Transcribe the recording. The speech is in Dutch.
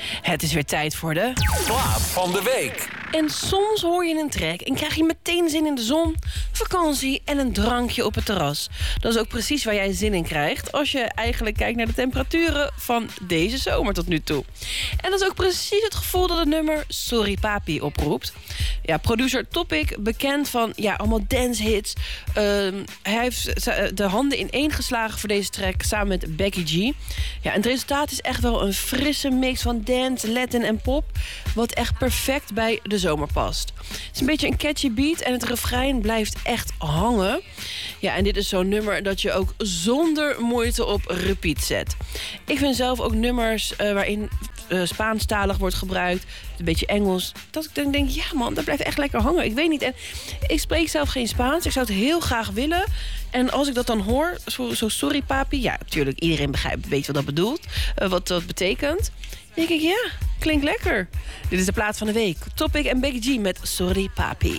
Het is weer tijd voor de Plaat van de week. En soms hoor je een track en krijg je meteen zin in de zon, vakantie en een drankje op het terras. Dat is ook precies waar jij zin in krijgt als je eigenlijk kijkt naar de temperaturen van deze zomer tot nu toe. En dat is ook precies het gevoel dat het nummer Sorry Papi oproept. Ja, producer Topic, bekend van allemaal dancehits. Hij heeft de handen ineen geslagen voor deze track samen met Becky G. Ja, en het resultaat is echt wel een frisse mix van dance, Latin en pop, wat echt perfect bij de zomer past. Het is een beetje een catchy beat en het refrein blijft echt hangen. Ja, en dit is zo'n nummer dat je ook zonder moeite op repeat zet. Ik vind zelf ook nummers waarin Spaanstalig wordt gebruikt, een beetje Engels, dat ik dan denk, ja man, dat blijft echt lekker hangen. Ik weet niet, en ik spreek zelf geen Spaans, ik zou het heel graag willen. En als ik dat dan hoor, zo sorry papi, ja, natuurlijk, iedereen weet wat dat bedoelt, wat dat betekent. Dan denk ik, ja, klinkt lekker. Dit is de plaat van de week. Topic en Becky G met Sorry Papi.